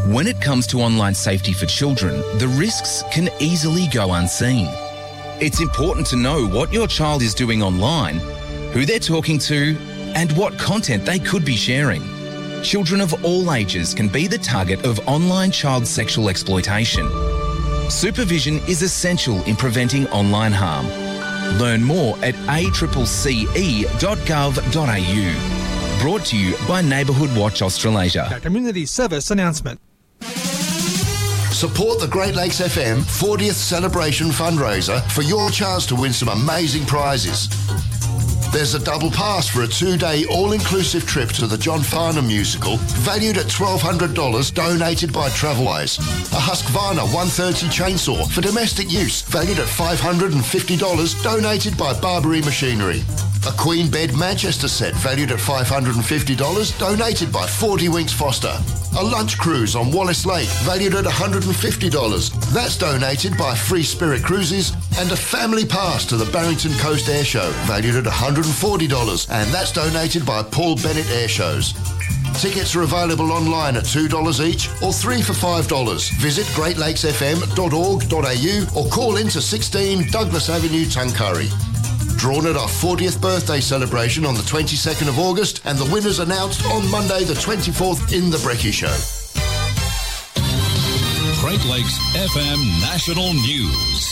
When it comes to online safety for children, the risks can easily go unseen. It's important to know what your child is doing online, who they're talking to, and what content they could be sharing. Children of all ages can be the target of online child sexual exploitation. Supervision is essential in preventing online harm. Learn more at accce.gov.au. Brought to you by Neighbourhood Watch Australasia. A community service announcement. Support the Great Lakes FM 40th Celebration fundraiser for your chance to win some amazing prizes. There's a double pass for a 2-day all-inclusive trip to the John Farnham musical, valued at $1,200, donated by Travelwise. A Husqvarna 130 chainsaw for domestic use, valued at $550, donated by Barbary Machinery. A Queen Bed Manchester set, valued at $550, donated by 40 Winks Foster. A lunch cruise on Wallace Lake, valued at $150. That's donated by Free Spirit Cruises. And a family pass to the Barrington Coast Air Show, valued at $140. And that's donated by Paul Bennett Air Shows. Tickets are available online at $2 each or 3 for $5. Visit greatlakesfm.org.au or call in to 16 Douglas Avenue, Tuncurry. Drawn at our 40th birthday celebration on the 22nd of August, and the winners announced on Monday the 24th in The Brekkie Show. Great Lakes FM National News.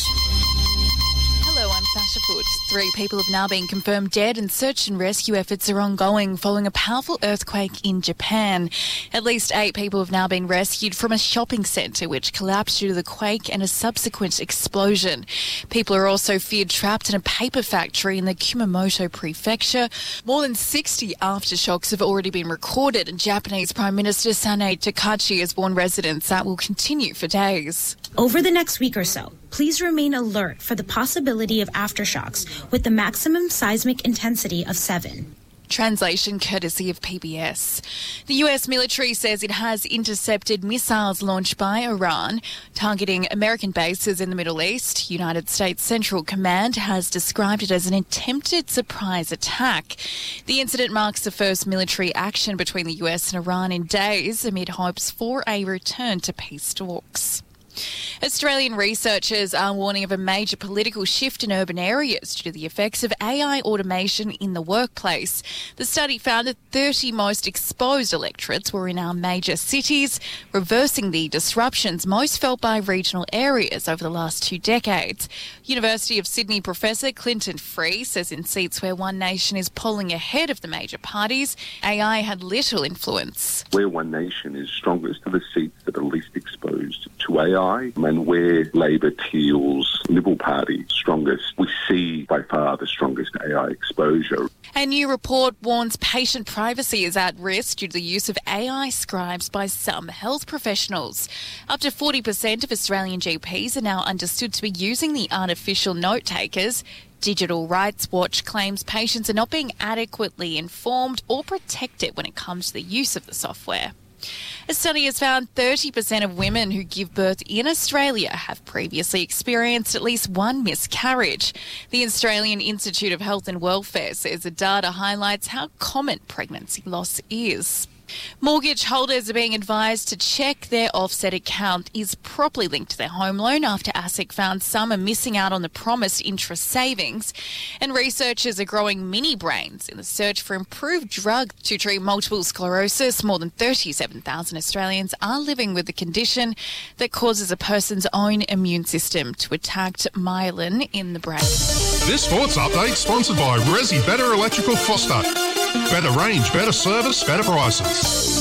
Hello, I'm Sasha Foot. 3 people have now been confirmed dead and search and rescue efforts are ongoing following a powerful earthquake in Japan. At least 8 people have now been rescued from a shopping centre which collapsed due to the quake and a subsequent explosion. People are also feared trapped in a paper factory in the Kumamoto prefecture. More than 60 aftershocks have already been recorded, and Japanese Prime Minister Sanae Takachi has warned residents that will continue for days. Over the next week or so, please remain alert for the possibility of aftershocks with the maximum seismic intensity of 7. Translation courtesy of PBS. The US military says it has intercepted missiles launched by Iran targeting American bases in the Middle East. United States Central Command has described it as an attempted surprise attack. The incident marks the first military action between the US and Iran in days amid hopes for a return to peace talks. Australian researchers are warning of a major political shift in urban areas due to the effects of AI automation in the workplace. The study found that 30 most exposed electorates were in our major cities, reversing the disruptions most felt by regional areas over the last 2 decades. University of Sydney professor Clinton Free says in seats where One Nation is polling ahead of the major parties, AI had little influence. Where One Nation is strongest are the seats that are least exposed to AI, and where Labor, Teals, Liberal Party strongest, we see by far the strongest AI exposure. A new report warns patient privacy is at risk due to the use of AI scribes by some health professionals. Up to 40% of Australian GPs are now understood to be using the artificial note takers. Digital Rights Watch claims patients are not being adequately informed or protected when it comes to the use of the software. A study has found 30% of women who give birth in Australia have previously experienced at least one miscarriage. The Australian Institute of Health and Welfare says the data highlights how common pregnancy loss is. Mortgage holders are being advised to check their offset account is properly linked to their home loan after ASIC found some are missing out on the promised interest savings. And researchers are growing mini brains in the search for improved drug to treat multiple sclerosis. More than 37,000 Australians are living with the condition that causes a person's own immune system to attack myelin in the brain. This sports update sponsored by Resi Better Electrical Foster. Better range, better service, better prices.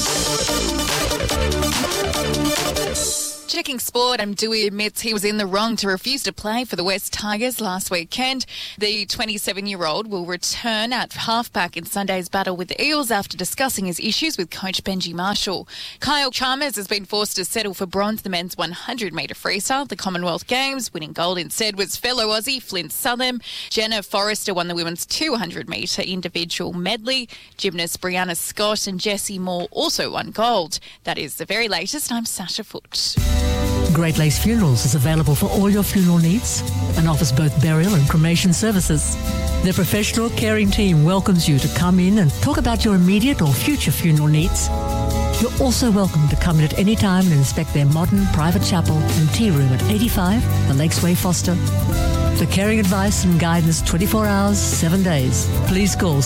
Checking sport, Dewey admits he was in the wrong to refuse to play for the West Tigers last weekend. The 27-year-old will return at halfback in Sunday's battle with the Eels after discussing his issues with coach Benji Marshall. Kyle Chalmers has been forced to settle for bronze the men's 100-metre freestyle at the Commonwealth Games. Winning gold instead was fellow Aussie Flint Southam. Jenna Forrester won the women's 200-metre individual medley. Gymnast Brianna Scott and Jessie Moore also won gold. That is the very latest. I'm Sasha Foot. Great Lakes Funerals is available for all your funeral needs and offers both burial and cremation services. Their professional caring team welcomes you to come in and talk about your immediate or future funeral needs. You're also welcome to come in at any time and inspect their modern private chapel and tea room at 85 The Lakes Way, Foster. For caring advice and guidance 24 hours, 7 days, please call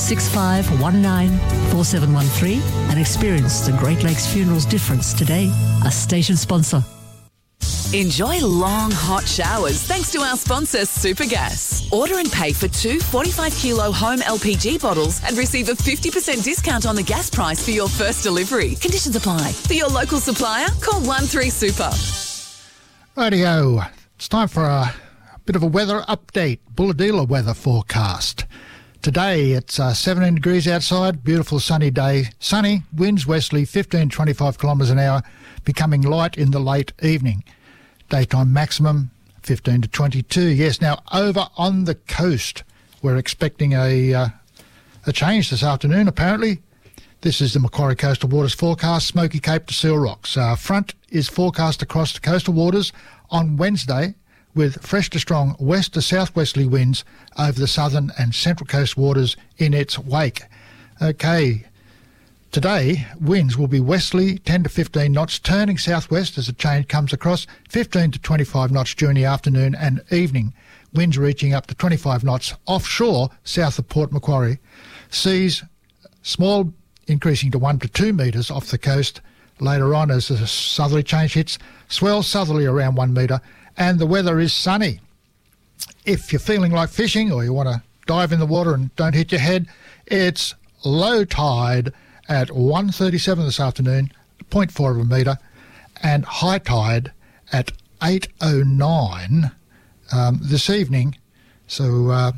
6519-4713 and experience the Great Lakes Funerals difference today. A station sponsor. Enjoy long, hot showers thanks to our sponsor, Supergas. Order and pay for 2 45-kilo home LPG bottles and receive a 50% discount on the gas price for your first delivery. Conditions apply. For your local supplier, call 13-SUPER. Rightio. It's time for a bit of a weather update. Bulahdelah weather forecast. Today it's 17 degrees outside, beautiful sunny day. Sunny, winds westerly 15 to 25 kilometres an hour, becoming light in the late evening. Daytime maximum 15 to 22. Yes, now over on the coast, we're expecting a change this afternoon, apparently. This is the Macquarie Coastal Waters forecast, Smoky Cape to Seal Rocks. Front is forecast across the coastal waters on Wednesday, with fresh to strong west to southwesterly winds over the southern and central coast waters in its wake. Okay, today winds will be westerly 10 to 15 knots, turning southwest as a change comes across, 15 to 25 knots during the afternoon and evening. Winds reaching up to 25 knots offshore south of Port Macquarie. Seas small, increasing to 1 to 2 metres off the coast later on as the southerly change hits. Swell southerly around 1 metre. And the weather is sunny. If you're feeling like fishing or you want to dive in the water and don't hit your head, it's low tide at 1:37 this afternoon, 0.4 of a metre, and high tide at 8:09 this evening. So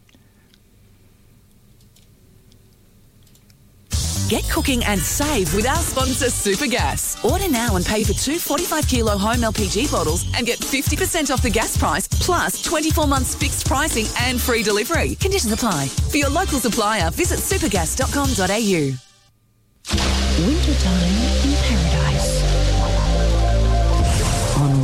get cooking and save with our sponsor, Supergas. Order now and pay for 2 45-kilo home LPG bottles and get 50% off the gas price, plus 24 months fixed pricing and free delivery. Conditions apply. For your local supplier, visit supergas.com.au. Wintertime in Paradise. On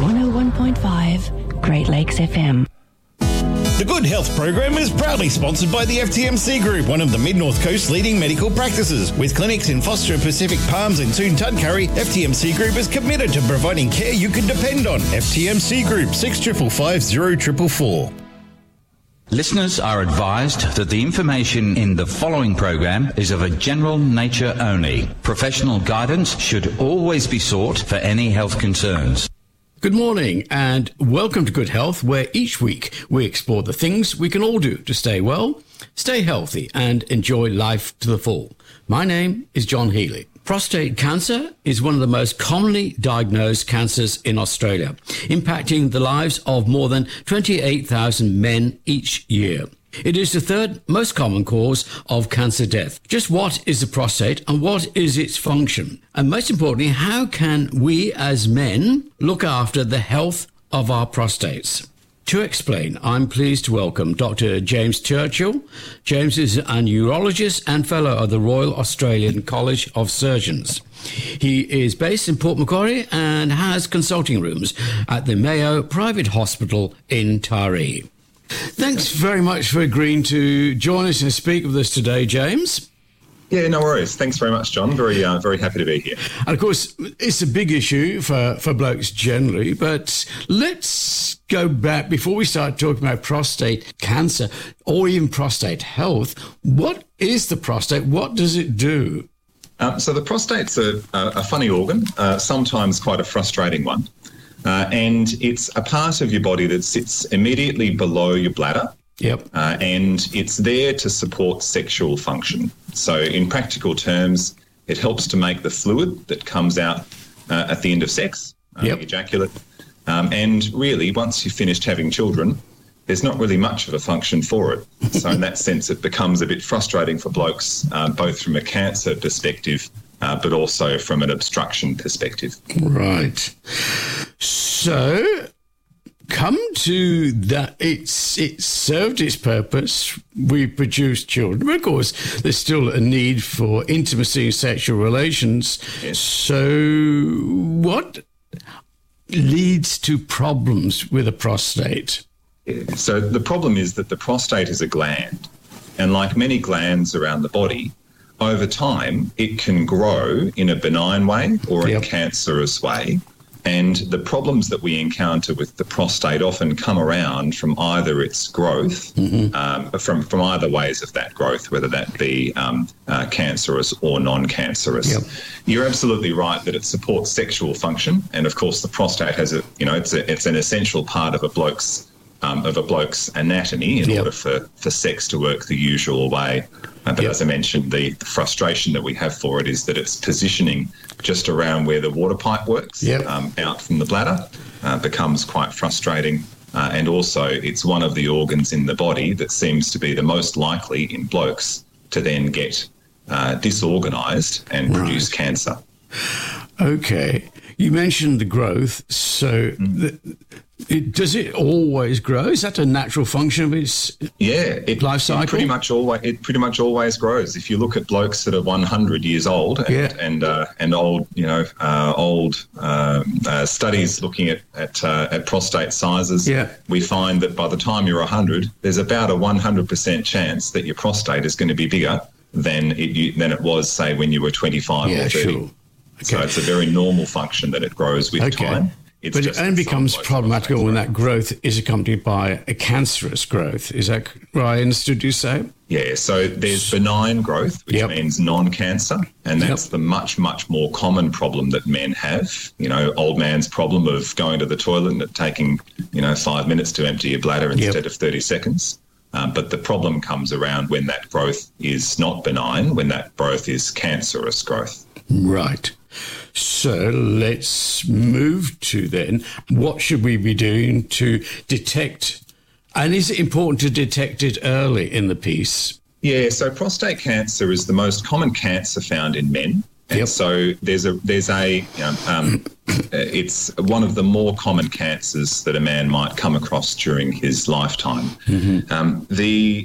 101.5 Great Lakes FM. The Good Health program is proudly sponsored by the FTMC Group, one of the Mid-North Coast's leading medical practices. With clinics in Foster, Pacific Palms and soon Tuncurry, FTMC Group is committed to providing care you can depend on. FTMC Group, 6555 0444. Listeners are advised that the information in the following program is of a general nature only. Professional guidance should always be sought for any health concerns. Good morning and welcome to Good Health, where each week we explore the things we can all do to stay well, stay healthy and enjoy life to the full. My name is John Healy. Prostate cancer is one of the most commonly diagnosed cancers in Australia, impacting the lives of more than 28,000 men each year. It is the third most common cause of cancer death. Just what is the prostate and what is its function? And most importantly, how can we as men look after the health of our prostates? To explain, I'm pleased to welcome Dr. James Churchill. James is a neurologist and fellow of the Royal Australian College of Surgeons. He is based in Port Macquarie and has consulting rooms at the Mayo Private Hospital in Taree. Thanks very much for agreeing to join us and speak with us today, James. Yeah, no worries. Thanks very much, John. Very happy to be here. And of course, it's a big issue for blokes generally, but let's go back before we start talking about prostate cancer or even prostate health. What is the prostate? What does it do? So the prostate's a funny organ, sometimes quite a frustrating one. And it's a part of your body that sits immediately below your bladder. Yep. And it's there to support sexual function. So in practical terms, it helps to make the fluid that comes out at the end of sex, ejaculate. And really, once you've finished having children, there's not really much of a function for it. So in that sense, it becomes a bit frustrating for blokes, both from a cancer perspective, but also from an obstruction perspective. Right. So, come to that, it served its purpose. We produced children. But of course, there's still a need for intimacy and sexual relations. Yes. So, what leads to problems with a prostate? So, the problem is that the prostate is a gland. And like many glands around the body, over time, it can grow in a benign way or in a cancerous way. And the problems that we encounter with the prostate often come around from either its growth, from either ways of that growth, whether that be cancerous or non-cancerous. You're absolutely right that it supports sexual function, and of course the prostate has it's an essential part of a bloke's anatomy in order for sex to work the usual way. But as I mentioned, the frustration that we have for it is that it's positioning just around where the water pipe works, out from the bladder, becomes quite frustrating. And also it's one of the organs in the body that seems to be the most likely in blokes to then get disorganised and produce cancer. Okay. You mentioned the growth, so does it always grow? Is that a natural function of its life cycle? It pretty much always grows. If you look at blokes that are 100 years old and old, old studies looking at prostate sizes, we find that by the time you're 100, there's about a 100% chance that your prostate is going to be bigger than it was, say, when you were 25 or 30. Sure. So it's a very normal function that it grows with time. But it only becomes problematical when that growth is accompanied by a cancerous growth. Is that what I understood you say? Yeah, so there's benign growth, which means non-cancer, and that's the much, much more common problem that men have. Old man's problem of going to the toilet and it taking, 5 minutes to empty your bladder instead of 30 seconds. But the problem comes around when that growth is not benign, when that growth is cancerous growth. Right. So let's move to then, what should we be doing to detect, and is it important to detect it early in the piece? Yeah, so prostate cancer is the most common cancer found in men. And so it's one of the more common cancers that a man might come across during his lifetime. The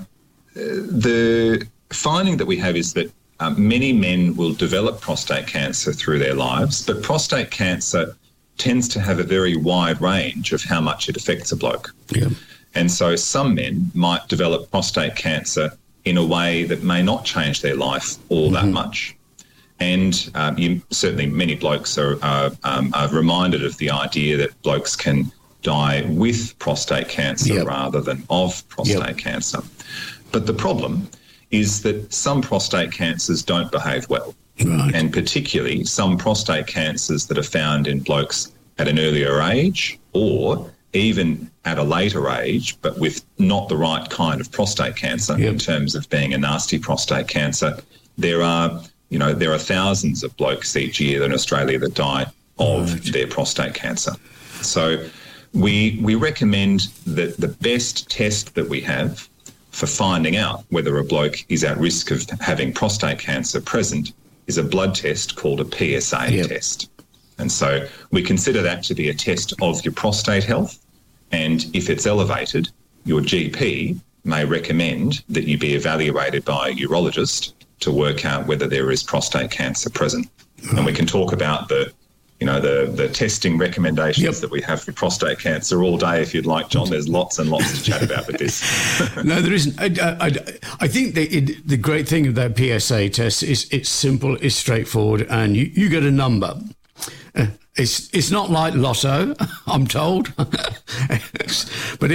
finding that we have is that many men will develop prostate cancer through their lives, but prostate cancer tends to have a very wide range of how much it affects a bloke. And so some men might develop prostate cancer in a way that may not change their life all that much. And certainly many blokes are reminded of the idea that blokes can die with prostate cancer rather than of prostate cancer. But the problem is that some prostate cancers don't behave well. And particularly some prostate cancers that are found in blokes at an earlier age or even at a later age, but with not the right kind of prostate cancer in terms of being a nasty prostate cancer. There are thousands of blokes each year in Australia that die of their prostate cancer. So we recommend that the best test that we have for finding out whether a bloke is at risk of having prostate cancer present is a blood test called a PSA test. And so we consider that to be a test of your prostate health. And if it's elevated, your GP may recommend that you be evaluated by a urologist to work out whether there is prostate cancer present. And we can talk about the testing recommendations that we have for prostate cancer all day if you'd like, John. There's lots and lots to chat about with this. No, there isn't. I think the great thing of that PSA test is it's simple, it's straightforward, and you get a number. It's not like Lotto, I'm told. But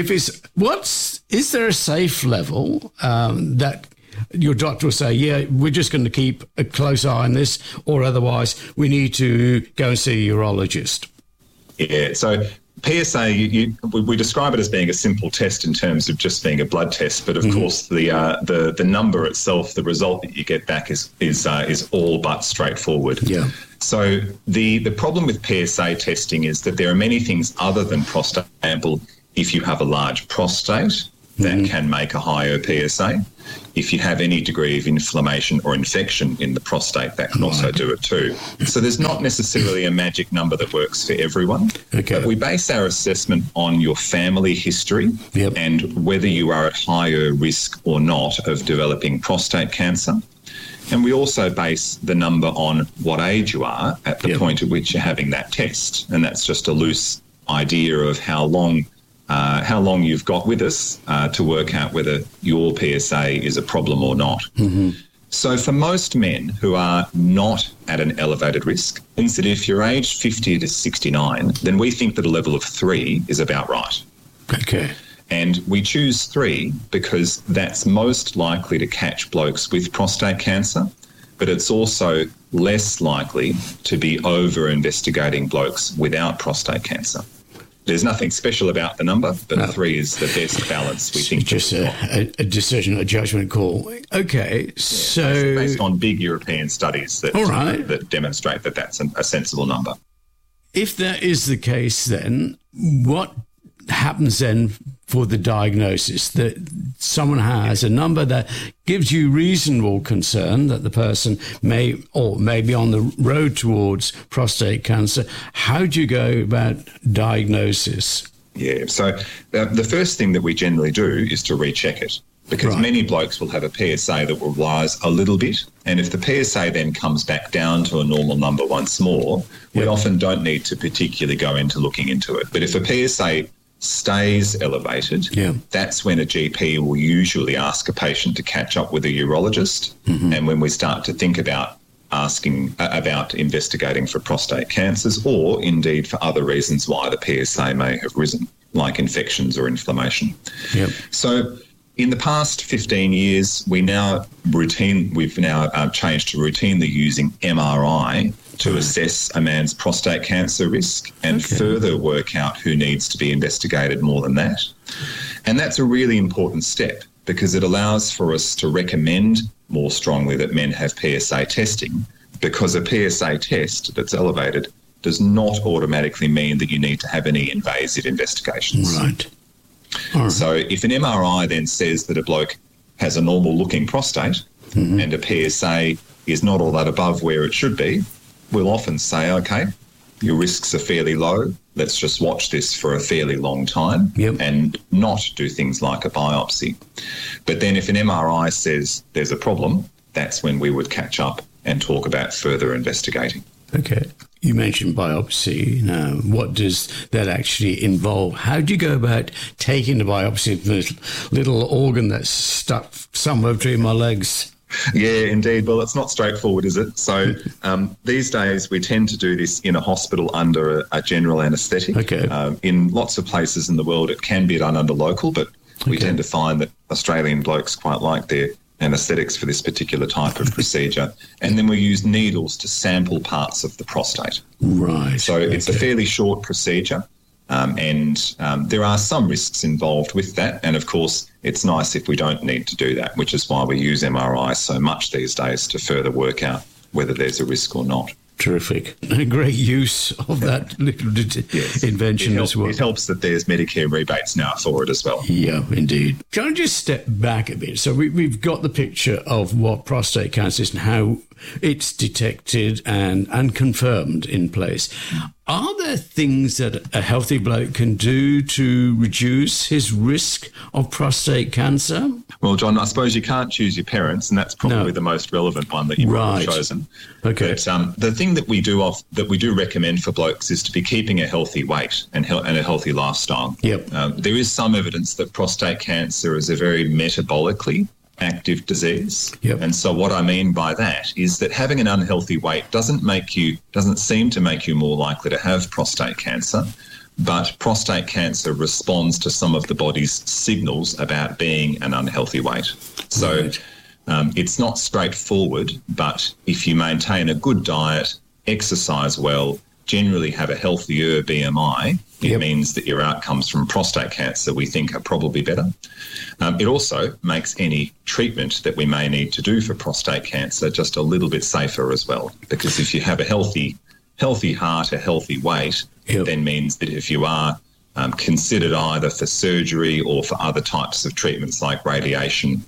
is there a safe level that your doctor will say, we're just going to keep a close eye on this, or otherwise we need to go and see a urologist? Yeah, so PSA, we describe it as being a simple test in terms of just being a blood test, but of course the number itself, the result that you get back is all but straightforward. Yeah. So the problem with PSA testing is that there are many things other than prostate. For example, if you have a large prostate, that can make a higher PSA. If you have any degree of inflammation or infection in the prostate, that can also do it too. So there's not necessarily a magic number that works for everyone. But we base our assessment on your family history and whether you are at higher risk or not of developing prostate cancer. And we also base the number on what age you are at the point at which you're having that test. And that's just a loose idea of how long you've got with us to work out whether your PSA is a problem or not. So for most men who are not at an elevated risk, means that if you're aged 50 to 69, then we think that a level of 3 is about right. Okay. And we choose 3 because that's most likely to catch blokes with prostate cancer, but it's also less likely to be over-investigating blokes without prostate cancer. There's nothing special about the number, but 3 is the best balance we think. Just a decision, a judgment call. Okay, so... Based on big European studies that, that demonstrate that that's a sensible number. If that is the case, then what happens then for the diagnosis? That someone has a number that gives you reasonable concern that the person may be on the road towards prostate cancer. How do you go about diagnosis? Yeah, so the first thing that we generally do is to recheck it, because many blokes will have a PSA that will rise a little bit, and if the PSA then comes back down to a normal number once more, we often don't need to particularly go into looking into it. But if a PSA stays elevated, that's when a GP will usually ask a patient to catch up with a urologist. And when we start to think about asking about investigating for prostate cancers, or indeed for other reasons why the PSA may have risen, like infections or inflammation. So in the past 15 years, we've now changed to routinely using MRI to assess a man's prostate cancer risk and further work out who needs to be investigated more than that. And that's a really important step, because it allows for us to recommend more strongly that men have PSA testing, because a PSA test that's elevated does not automatically mean that you need to have any invasive investigations. Right. So if an MRI then says that a bloke has a normal-looking prostate and a PSA is not all that above where it should be, we'll often say, okay, your risks are fairly low. Let's just watch this for a fairly long time and not do things like a biopsy. But then if an MRI says there's a problem, that's when we would catch up and talk about further investigating. Okay. You mentioned biopsy. Now, what does that actually involve? How do you go about taking the biopsy of this little organ that's stuck somewhere between my legs? Yeah, indeed. Well, it's not straightforward, is it? So these days we tend to do this in a hospital under a general anaesthetic. In lots of places in the world it can be done under local, but we tend to find that Australian blokes quite like their anaesthetics for this particular type of procedure. And then we use needles to sample parts of the prostate. Right. So it's a fairly short procedure. And there are some risks involved with that. And, of course, it's nice if we don't need to do that, which is why we use MRI so much these days to further work out whether there's a risk or not. Terrific. A great use of that little invention as well. It helps that there's Medicare rebates now for it as well. Yeah, indeed. Can I just step back a bit? So we've got the picture of what prostate cancer is and how it's detected and confirmed in place. Are there things that a healthy bloke can do to reduce his risk of prostate cancer? Well, John, I suppose you can't choose your parents, and that's probably the most relevant one that you've chosen. Okay. But the thing that we do recommend for blokes is to be keeping a healthy weight and a healthy lifestyle. There is some evidence that prostate cancer is a very metabolically active disease. And so what I mean by that is that having an unhealthy weight doesn't seem to make you more likely to have prostate cancer, but prostate cancer responds to some of the body's signals about being an unhealthy weight. So it's not straightforward, but if you maintain a good diet, exercise well, generally have a healthier BMI, it means that your outcomes from prostate cancer, we think, are probably better. It also makes any treatment that we may need to do for prostate cancer just a little bit safer as well, because if you have a healthy heart, a healthy weight, it then means that if you are considered either for surgery or for other types of treatments like radiation,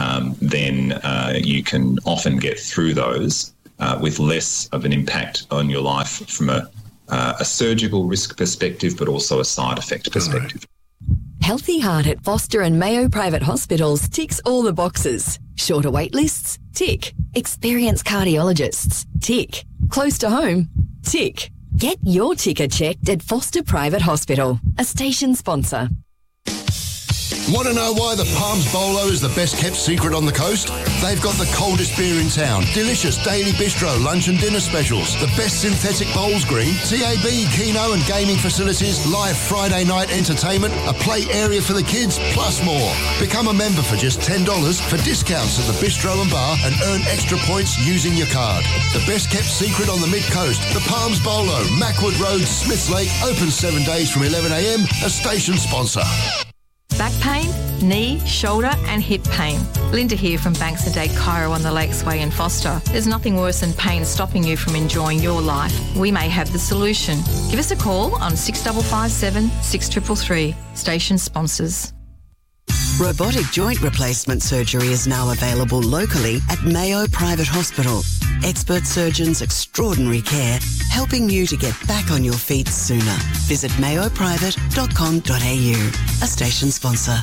then you can often get through those with less of an impact on your life from a surgical risk perspective, but also a side effect perspective. Healthy Heart at Foster and Mayo Private Hospitals ticks all the boxes. Shorter wait lists? Tick. Experienced cardiologists? Tick. Close to home? Tick. Get your ticker checked at Foster Private Hospital, a station sponsor. Want to know why the Palms Bolo is the best kept secret on the coast? They've got the coldest beer in town, delicious daily bistro, lunch and dinner specials, the best synthetic bowls green, TAB, Keno and gaming facilities, live Friday night entertainment, a play area for the kids, plus more. Become a member for just $10 for discounts at the bistro and bar and earn extra points using your card. The best kept secret on the mid-coast, the Palms Bolo, Mackwood Road, Smiths Lake, open 7 days from 11 a.m, a station sponsor. Back pain, knee, shoulder and hip pain. Linda here from Banks & Dade Chiro on the Lakesway in Foster. There's nothing worse than pain stopping you from enjoying your life. We may have the solution. Give us a call on 6557 6333. Station sponsors. Robotic joint replacement surgery is now available locally at Mayo Private Hospital. Expert surgeons, extraordinary care, helping you to get back on your feet sooner. Visit mayoprivate.com.au. A station sponsor.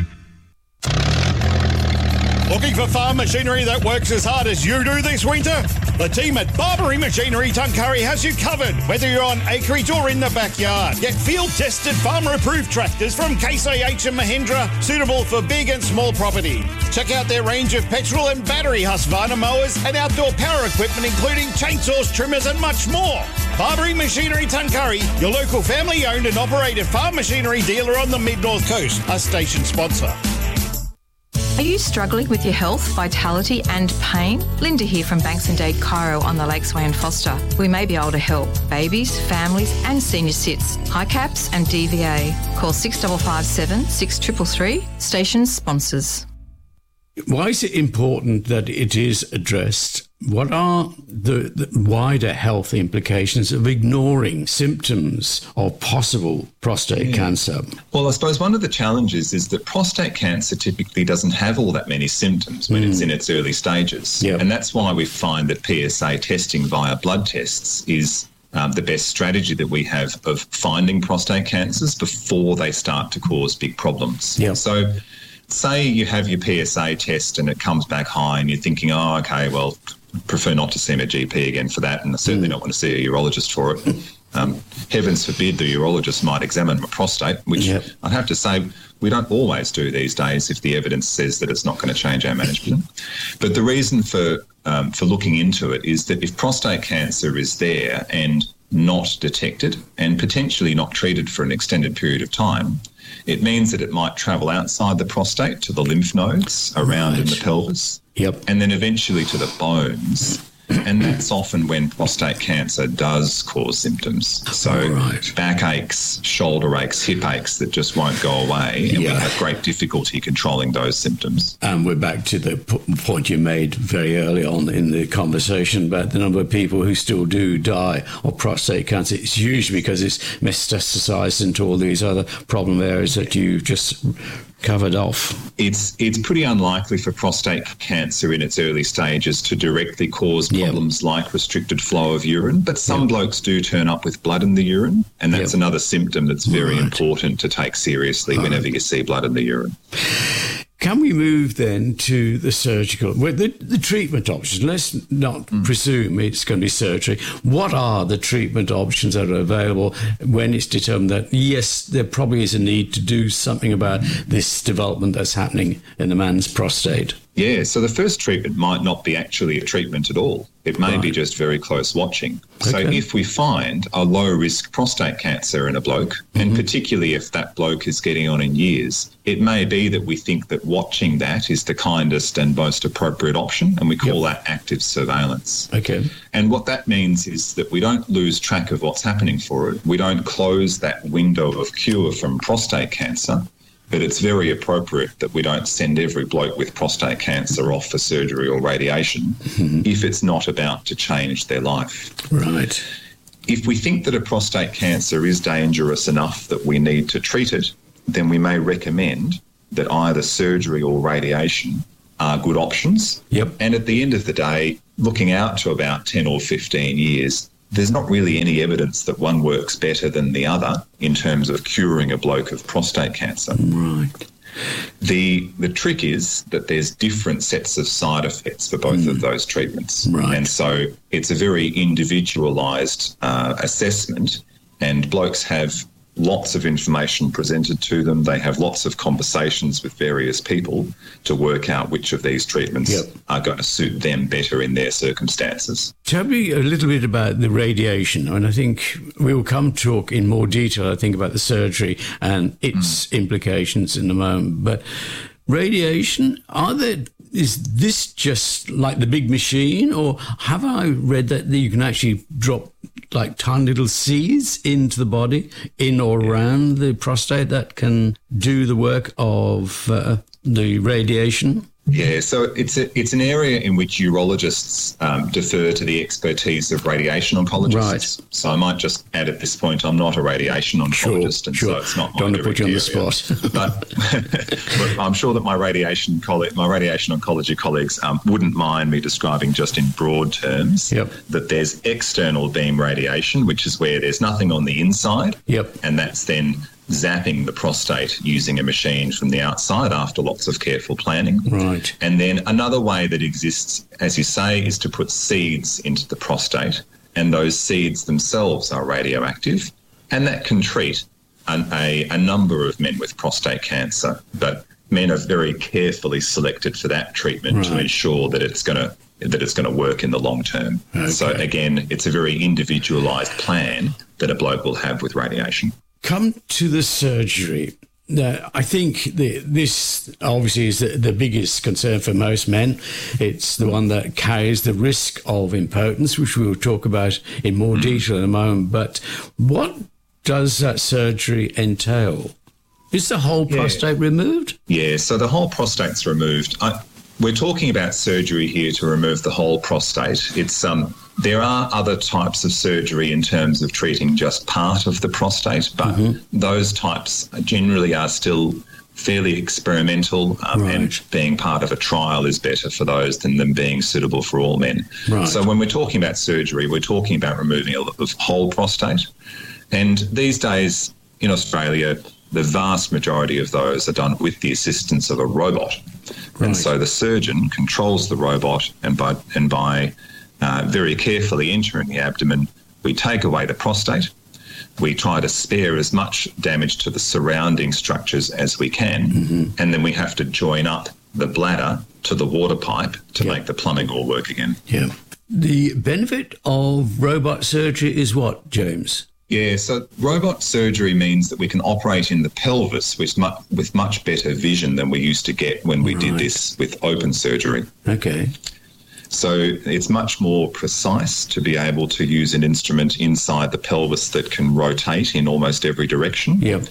Looking for farm machinery that works as hard as you do this winter? The team at Barbary Machinery Tuncurry has you covered, whether you're on acreage or in the backyard. Get field-tested, farmer-approved tractors from Case IH and Mahindra, suitable for big and small property. Check out their range of petrol and battery Husqvarna mowers and outdoor power equipment, including chainsaws, trimmers and much more. Barbary Machinery Tuncurry, your local family-owned and operated farm machinery dealer on the Mid-North Coast, a station sponsor. Are you struggling with your health, vitality and pain? Linda here from Banks & Dade Chiro on the Lakesway in Foster. We may be able to help babies, families and senior cits, HICAPS and DVA. Call 6557 6333. Station sponsors. Why is it important that it is addressed? What are the wider health implications of ignoring symptoms of possible prostate cancer? Well, I suppose one of the challenges is that prostate cancer typically doesn't have all that many symptoms when it's in its early stages. Yep. And that's why we find that PSA testing via blood tests is the best strategy that we have of finding prostate cancers before they start to cause big problems. Yep. So say you have your PSA test and it comes back high and you're thinking, oh, okay, well, prefer not to see my GP again for that, and I certainly not want to see a urologist for it. Heavens forbid the urologist might examine my prostate, which I'd have to say we don't always do these days if the evidence says that it's not going to change our management. But the reason for looking into it is that if prostate cancer is there and not detected and potentially not treated for an extended period of time, it means that it might travel outside the prostate to the lymph nodes around in the pelvis, and then eventually to the bones. And that's often when prostate cancer does cause symptoms. So back aches, shoulder aches, hip aches that just won't go away, and we have great difficulty controlling those symptoms. And we're back to the point you made very early on in the conversation about the number of people who still do die of prostate cancer. It's usually because it's metastasized into all these other problem areas that you just covered off. It's pretty unlikely for prostate cancer in its early stages to directly cause problems like restricted flow of urine, but some blokes do turn up with blood in the urine, and that's another symptom that's very important to take seriously whenever you see blood in the urine. Can we move then to the surgical, the treatment options? Let's not presume it's going to be surgery. What are the treatment options that are available when it's determined that, yes, there probably is a need to do something about this development that's happening in the man's prostate? Yeah, so the first treatment might not be actually a treatment at all. It may be just very close watching. So if we find a low-risk prostate cancer in a bloke, and particularly if that bloke is getting on in years, it may be that we think that watching that is the kindest and most appropriate option, and we call that active surveillance. And what that means is that we don't lose track of what's happening for it. We don't close that window of cure from prostate cancer. But it's very appropriate that we don't send every bloke with prostate cancer off for surgery or radiation if it's not about to change their life. Right. If we think that a prostate cancer is dangerous enough that we need to treat it, then we may recommend that either surgery or radiation are good options. And at the end of the day, looking out to about 10 or 15 years, there's not really any evidence that one works better than the other in terms of curing a bloke of prostate cancer. Right. The trick is that there's different sets of side effects for both of those treatments. Right. And so it's a very individualised assessment, and blokes have lots of information presented to them. They have lots of conversations with various people to work out which of these treatments are going to suit them better in their circumstances. Tell me a little bit about the radiation, and I think we will come talk in more detail, I think, about the surgery and its implications in a moment. But radiation, is this just like the big machine, or have I read that you can actually drop like tiny little seeds into the body, in or around the prostate, that can do the work of the radiation? Yeah, so it's an area in which urologists defer to the expertise of radiation oncologists. Right. So I might just add at this point, I'm not a radiation oncologist, sure. So it's not my Don't want to put you on area. the spot. But I'm sure that my radiation oncology colleagues wouldn't mind me describing just in broad terms that there's external beam radiation, which is where there's nothing on the inside, and that's then zapping the prostate using a machine from the outside after lots of careful planning. Right. And then another way that exists, as you say, is to put seeds into the prostate, and those seeds themselves are radioactive, and that can treat a number of men with prostate cancer. But men are very carefully selected for that treatment to ensure that it's going to work in the long term. Okay. So again, it's a very individualised plan that a bloke will have with radiation. Come to the surgery. I think this obviously is the biggest concern for most men. It's the one that carries the risk of impotence, which we will talk about in more detail in a moment. But what does that surgery entail? Is the whole prostate removed? Yeah, so the whole prostate's removed. We're talking about surgery here to remove the whole prostate. It's there are other types of surgery in terms of treating just part of the prostate, but those types generally are still fairly experimental, and being part of a trial is better for those than them being suitable for all men. Right. So when we're talking about surgery, we're talking about removing a whole prostate. And these days in Australia, the vast majority of those are done with the assistance of a robot. Right. And so the surgeon controls the robot, and by very carefully entering the abdomen, we take away the prostate. We try to spare as much damage to the surrounding structures as we can, and then we have to join up the bladder to the water pipe to make the plumbing all work again. Yeah. The benefit of robot surgery is what, James? Yeah, so robot surgery means that we can operate in the pelvis with much better vision than we used to get when we did this with open surgery. Okay. So it's much more precise to be able to use an instrument inside the pelvis that can rotate in almost every direction. Yep.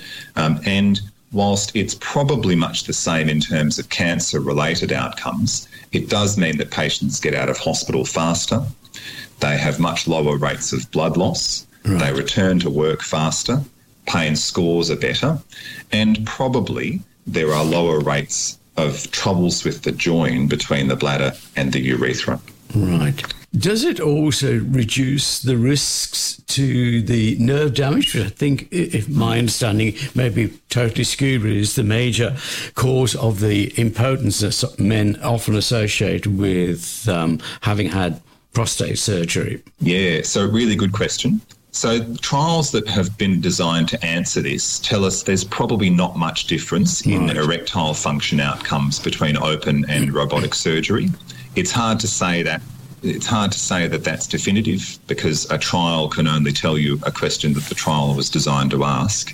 And whilst it's probably much the same in terms of cancer-related outcomes, it does mean that patients get out of hospital faster. They have much lower rates of blood loss. Right. They return to work faster, pain scores are better, and probably there are lower rates of troubles with the join between the bladder and the urethra. Right. Does it also reduce the risks to the nerve damage, which I think, if my understanding may be totally skewed, is the major cause of the impotence that men often associate with having had prostate surgery? Yeah, so really good question. So trials that have been designed to answer this tell us there's probably not much difference in erectile function outcomes between open and robotic surgery. It's hard to say that that's definitive, because a trial can only tell you a question that the trial was designed to ask.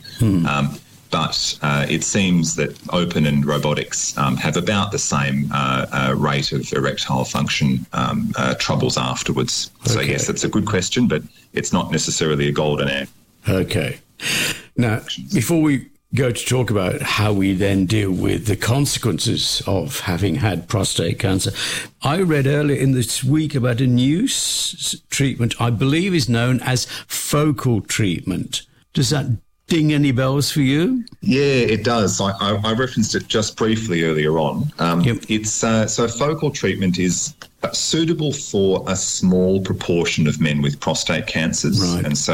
But it seems that open and robotics have about the same rate of erectile function troubles afterwards. So yes, that's a good question, but it's not necessarily a golden egg. Okay. Now, before we go to talk about how we then deal with the consequences of having had prostate cancer, I read earlier in this week about a new treatment I believe is known as focal treatment. Does that ding any bells for you? Yeah, it does. I referenced it just briefly earlier on. It's so focal treatment is suitable for a small proportion of men with prostate cancers. Right. And so